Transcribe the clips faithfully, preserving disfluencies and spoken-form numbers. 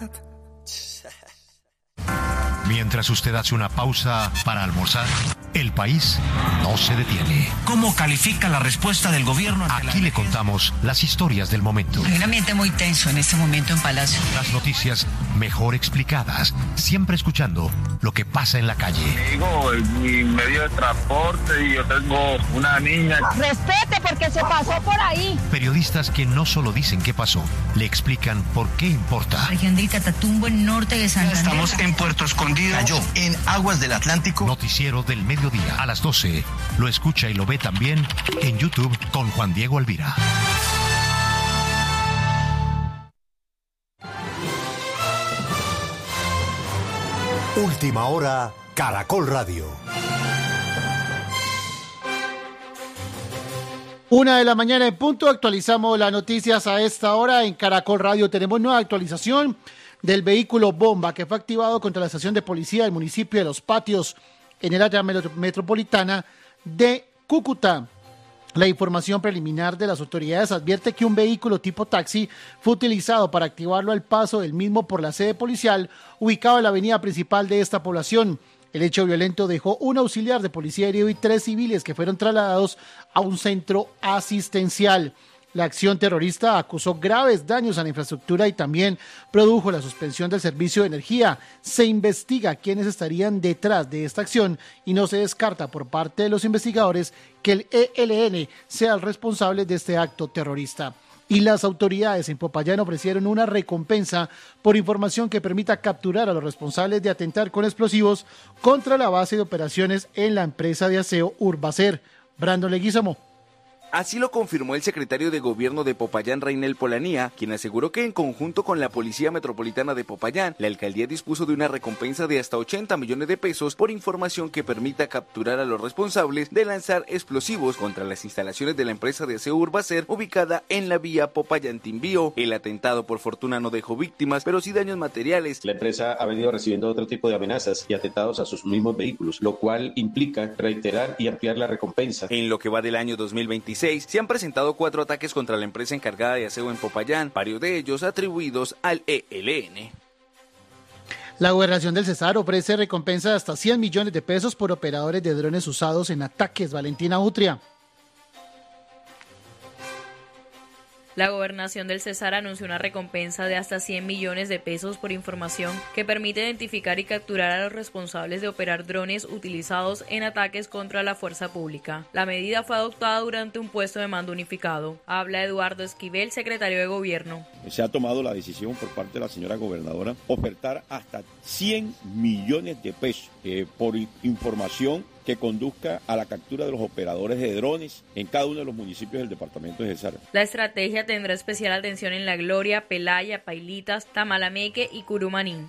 Mientras usted hace una pausa para almorzar, el país no se detiene. ¿Cómo califica la respuesta del gobierno? Aquí le contamos las historias del momento. Hay un ambiente muy tenso en este momento en Palacio. Las noticias mejor explicadas, siempre escuchando lo que pasa en la calle. Digo, es mi medio de transporte y yo tengo una niña. Respete porque se pasó por ahí. Periodistas que no solo dicen qué pasó, le explican por qué importa. Región de Catatumbo, en norte de Santander. Estamos en Puerto Escondido. Cayó en aguas del Atlántico. Noticiero del mediodía a las doce. Lo escucha y lo ve también en YouTube con Juan Diego Alvira. Última hora, Caracol Radio. Una de la mañana en punto, actualizamos las noticias a esta hora en Caracol Radio. Tenemos nueva actualización del vehículo bomba que fue activado contra la estación de policía del municipio de Los Patios en el área metropolitana de Cúcuta. La información preliminar de las autoridades advierte que un vehículo tipo taxi fue utilizado para activarlo al paso del mismo por la sede policial ubicado en la avenida principal de esta población. El hecho violento dejó un auxiliar de policía herido y tres civiles que fueron trasladados a un centro asistencial. La acción terrorista acusó graves daños a la infraestructura y también produjo la suspensión del servicio de energía. Se investiga quiénes estarían detrás de esta acción y no se descarta por parte de los investigadores que el E L N sea el responsable de este acto terrorista. Y las autoridades en Popayán ofrecieron una recompensa por información que permita capturar a los responsables de atentar con explosivos contra la base de operaciones en la empresa de aseo Urbacer. Brandon Leguizamo. Así lo confirmó el secretario de Gobierno de Popayán, Rainel Polanía, quien aseguró que en conjunto con la Policía Metropolitana de Popayán, la alcaldía dispuso de una recompensa de hasta ochenta millones de pesos por información que permita capturar a los responsables de lanzar explosivos contra las instalaciones de la empresa de aseo Urbacer, ubicada en la vía Popayán-Timbío. El atentado, por fortuna, no dejó víctimas, pero sí daños materiales. La empresa ha venido recibiendo otro tipo de amenazas y atentados a sus mismos vehículos, lo cual implica reiterar y ampliar la recompensa. En lo que va del año dos mil veintiséis, se han presentado cuatro ataques contra la empresa encargada de aseo en Popayán, varios de ellos atribuidos al E L N. La Gobernación del Cesar ofrece recompensa de hasta cien millones de pesos por operadores de drones usados en ataques. Valentina Utria. La Gobernación del Cesar anunció una recompensa de hasta cien millones de pesos por información que permite identificar y capturar a los responsables de operar drones utilizados en ataques contra la fuerza pública. La medida fue adoptada durante un puesto de mando unificado. Habla Eduardo Esquivel, secretario de Gobierno. Se ha tomado la decisión por parte de la señora gobernadora ofertar hasta cien millones de pesos eh, por información que conduzca a la captura de los operadores de drones en cada uno de los municipios del departamento de Cesar. La estrategia tendrá especial atención en La Gloria, Pelaya, Pailitas, Tamalameque y Curumaní.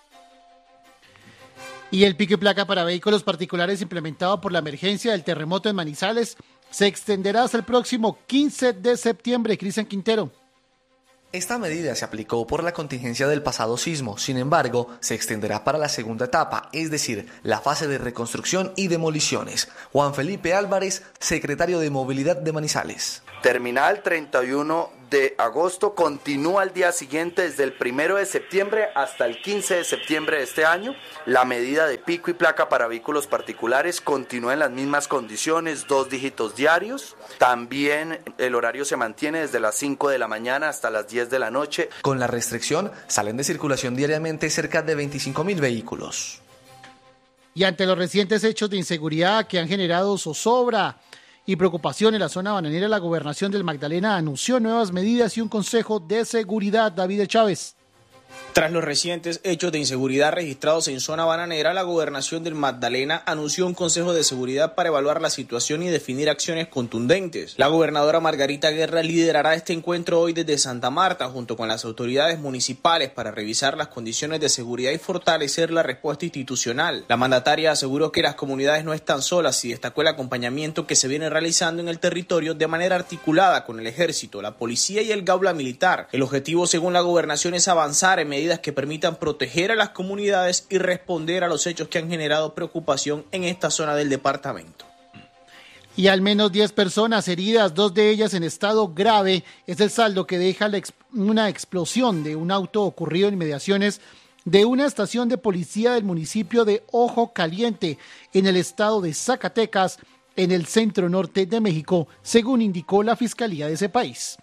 Y el pico y placa para vehículos particulares implementado por la emergencia del terremoto en Manizales se extenderá hasta el próximo quince de septiembre. Cristian Quintero. Esta medida se aplicó por la contingencia del pasado sismo, sin embargo, se extenderá para la segunda etapa, es decir, la fase de reconstrucción y demoliciones. Juan Felipe Álvarez, secretario de Movilidad de Manizales. Termina el treinta y uno de agosto, continúa al día siguiente desde el primero de septiembre hasta el quince de septiembre de este año. La medida de pico y placa para vehículos particulares continúa en las mismas condiciones, dos dígitos diarios. También el horario se mantiene desde las cinco de la mañana hasta las diez de la noche. Con la restricción salen de circulación diariamente cerca de veinticinco mil vehículos. Y ante los recientes hechos de inseguridad que han generado zozobra y preocupación en la zona bananera, la Gobernación del Magdalena anunció nuevas medidas y un consejo de seguridad. David Chávez. Tras los recientes hechos de inseguridad registrados en zona bananera, la Gobernación del Magdalena anunció un consejo de seguridad para evaluar la situación y definir acciones contundentes. La gobernadora Margarita Guerra liderará este encuentro hoy desde Santa Marta junto con las autoridades municipales para revisar las condiciones de seguridad y fortalecer la respuesta institucional. La mandataria aseguró que las comunidades no están solas y destacó el acompañamiento que se viene realizando en el territorio de manera articulada con el Ejército, la Policía y el Gaula Militar. El objetivo, según la Gobernación, es avanzar en medidas que permitan proteger a las comunidades y responder a los hechos que han generado preocupación en esta zona del departamento. Y al menos diez personas heridas, dos de ellas en estado grave, es el saldo que deja la ex- una explosión de un auto ocurrido en inmediaciones de una estación de policía del municipio de Ojo Caliente, en el estado de Zacatecas, en el centro norte de México, según indicó la Fiscalía de ese país.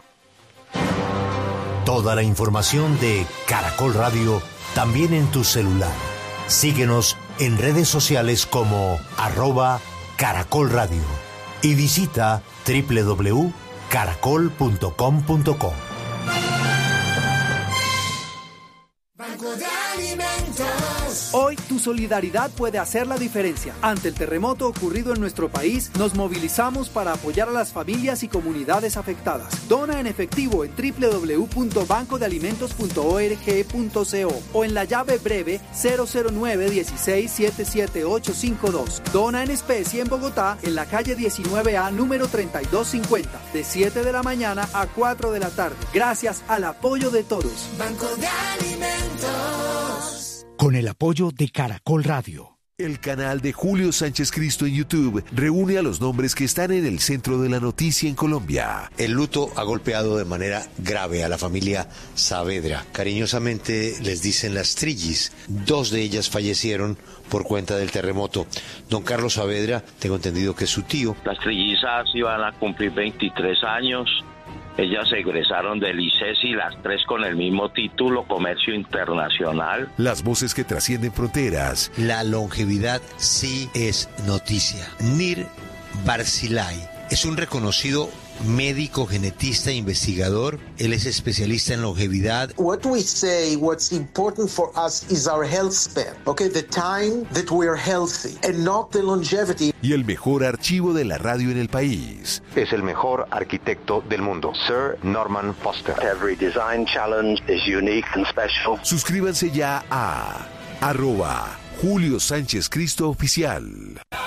Toda la información de Caracol Radio también en tu celular. Síguenos en redes sociales como arroba Caracol Radio y visita doble u doble u doble u punto caracol punto com punto co. Banco de Alimentos. Hoy tu solidaridad puede hacer la diferencia. Ante el terremoto ocurrido en nuestro país, nos movilizamos para apoyar a las familias y comunidades afectadas. Dona en efectivo en doble u doble u doble u punto banco de alimentos punto org punto co o en la llave breve cero cero nueve uno seis siete siete ocho cinco dos. Dona en especie en Bogotá, en la calle diecinueve A, número treinta y dos cincuenta, de siete de la mañana a cuatro de la tarde. Gracias al apoyo de todos. Banco de Alimentos. Con el apoyo de Caracol Radio. El canal de Julio Sánchez Cristo en YouTube reúne a los nombres que están en el centro de la noticia en Colombia. El luto ha golpeado de manera grave a la familia Saavedra. Cariñosamente les dicen las Trillis. Dos de ellas fallecieron por cuenta del terremoto. Don Carlos Saavedra, tengo entendido que es su tío. Las trillizas iban a cumplir veintitrés años. Ellas egresaron del I C E S I, las tres con el mismo título, Comercio Internacional. Las voces que trascienden fronteras. La longevidad sí es noticia. Nir Barzilay es un reconocido médico, genetista e investigador. Él es especialista en longevidad. What we say, what's important for us is our health span. Okay, the time that we are healthy and not the longevity. Y el mejor archivo de la radio en el país. Es el mejor arquitecto del mundo, Sir Norman Foster. Every design challenge is unique and special. Suscríbanse ya a arroba Julio Sánchez Cristo Oficial.